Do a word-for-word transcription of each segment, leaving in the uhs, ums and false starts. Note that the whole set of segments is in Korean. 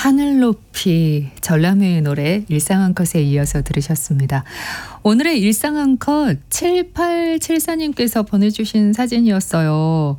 하늘 높이 전람회의 노래 일상 한 컷에 이어서 들으셨습니다. 오늘의 일상 한 컷 칠팔칠사님께서 보내주신 사진이었어요.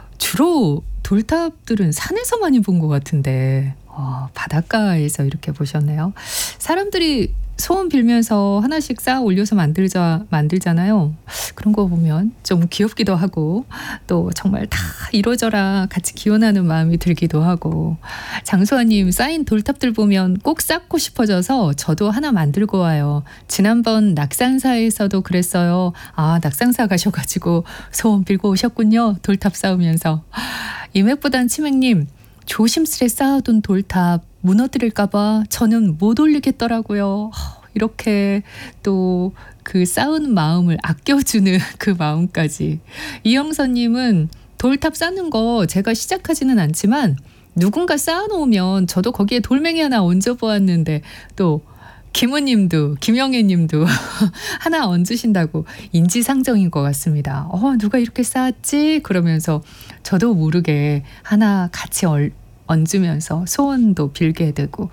주로 돌탑들은 산에서 많이 본 것 같은데 어, 바닷가에서 이렇게 보셨네요. 사람들이 소원 빌면서 하나씩 쌓아 올려서 만들자, 만들잖아요. 그런 거 보면 좀 귀엽기도 하고 또 정말 다 이루어져라 같이 기원하는 마음이 들기도 하고. 장수아님, 쌓인 돌탑들 보면 꼭 쌓고 싶어져서 저도 하나 만들고 와요. 지난번 낙산사에서도 그랬어요. 아, 낙산사 가셔가지고 소원 빌고 오셨군요. 돌탑 쌓으면서. 이맥보단 치맥님, 조심스레 쌓아둔 돌탑 무너뜨릴까봐 저는 못 올리겠더라고요. 이렇게 또 그 쌓은 마음을 아껴주는 그 마음까지. 이영선님은 돌탑 쌓는 거 제가 시작하지는 않지만 누군가 쌓아놓으면 저도 거기에 돌멩이 하나 얹어보았는데, 또 김우님도 김영애님도 하나 얹으신다고 인지상정인 것 같습니다. 어, 누가 이렇게 쌓았지? 그러면서 저도 모르게 하나 같이 얼, 얹으면서 소원도 빌게 되고.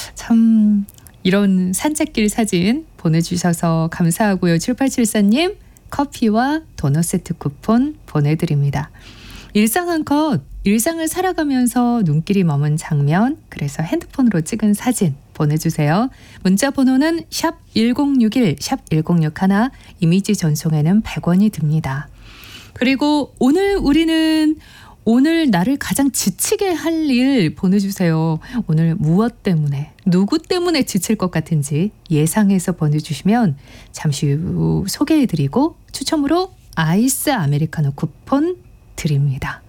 참 이런 산책길 사진 보내주셔서 감사하고요. 칠팔칠사님 커피와 도넛 세트 쿠폰 보내드립니다. 일상 한 컷, 일상을 살아가면서 눈길이 머문 장면, 그래서 핸드폰으로 찍은 사진 보내주세요. 문자 번호는 샵 일공육일, 샵 일공육일, 이미지 전송에는 백 원이 듭니다. 그리고 오늘 우리는 오늘 나를 가장 지치게 할 일 보내주세요. 오늘 무엇 때문에, 누구 때문에 지칠 것 같은지 예상해서 보내주시면 잠시 후 소개해드리고 추첨으로 아이스 아메리카노 쿠폰 드립니다.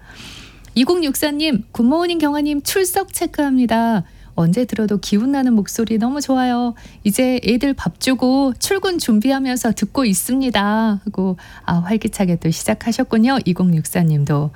이공육사님, 굿모닝 경아님 출석 체크합니다. 언제 들어도 기운나는 목소리 너무 좋아요. 이제 애들 밥 주고 출근 준비하면서 듣고 있습니다. 하고 아, 활기차게 또 시작하셨군요. 이공육사님도.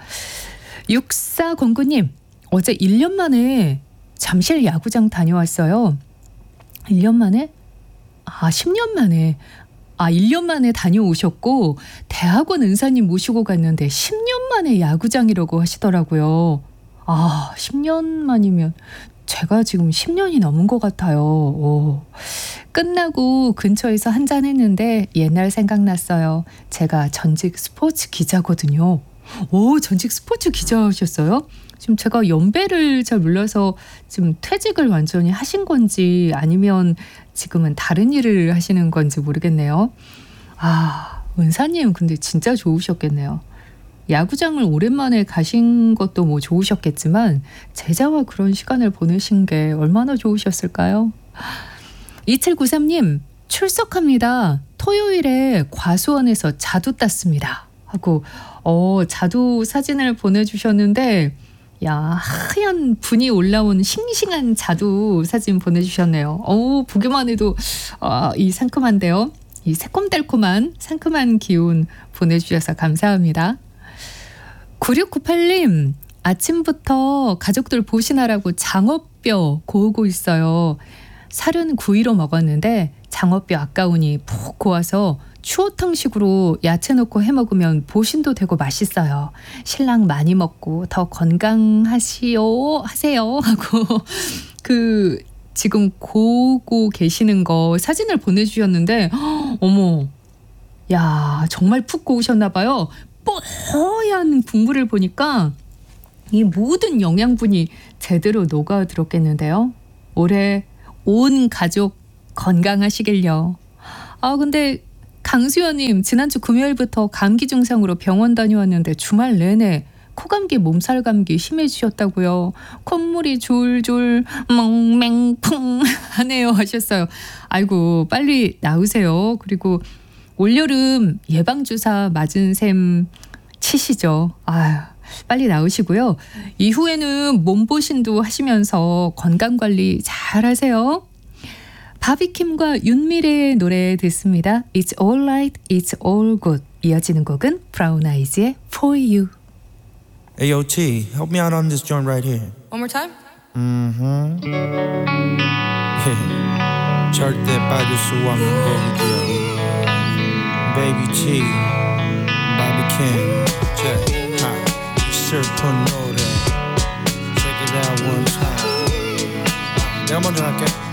육사공구님, 어제 일 년 만에 잠실 야구장 다녀왔어요. 일 년 만에? 아, 십 년 만에. 아, 일 년 만에 다녀오셨고 대학원 은사님 모시고 갔는데 십 년 만에 야구장이라고 하시더라고요. 아, 십 년 만이면 제가 지금 십 년이 넘은 것 같아요. 오. 끝나고 근처에서 한잔 했는데 옛날 생각났어요. 제가 전직 스포츠 기자거든요. 오, 전직 스포츠 기자셨어요? 지금 제가 연배를 잘 몰라서 지금 퇴직을 완전히 하신 건지 아니면 지금은 다른 일을 하시는 건지 모르겠네요. 아, 은사님 근데 진짜 좋으셨겠네요. 야구장을 오랜만에 가신 것도 뭐 좋으셨겠지만 제자와 그런 시간을 보내신 게 얼마나 좋으셨을까요? 이칠구삼님, 출석합니다. 토요일에 과수원에서 자두 땄습니다. 하고 어, 자두 사진을 보내주셨는데, 야, 하얀 분이 올라온 싱싱한 자두 사진 보내주셨네요. 어, 보기만 해도 어, 이 상큼한데요. 이 새콤달콤한 상큼한 기운 보내주셔서 감사합니다. 구육구팔님, 아침부터 가족들 보시느라고 장어뼈 고우고 있어요. 살은 구이로 먹었는데 장어뼈 아까우니 푹 고아서 추어탕식으로 야채 넣고 해먹으면 보신도 되고 맛있어요. 신랑 많이 먹고 더 건강하시오 하세요 하고 그 지금 고고 계시는 거 사진을 보내주셨는데, 어머, 야, 정말 푹 고우셨나 봐요. 뽀얀 국물을 보니까 이 모든 영양분이 제대로 녹아들었겠는데요. 올해 온 가족 건강하시길요. 아, 근데 강수연님, 지난주 금요일부터 감기 증상으로 병원 다녀왔는데 주말 내내 코감기, 몸살감기 심해지셨다고요. 콧물이 졸졸 멍맹풍 하네요 하셨어요. 아이고, 빨리 나으세요. 그리고 올여름 예방주사 맞은 셈 치시죠. 아유, 빨리 나으시고요. 이후에는 몸보신도 하시면서 건강관리 잘 하세요. 바비킴과 윤미래의 노래 듣습니다. It's all right, it's all good. 이어지는 곡은 브라운 아이즈의 For You. Hey, yo, T, help me out on this joint right here. One more time? Mm-hmm. 절대 빠질 수 없는 곡이야. Baby T, Bobby Kim, J, 슬픈 노래. Check it out one time. 내가 먼저 할게.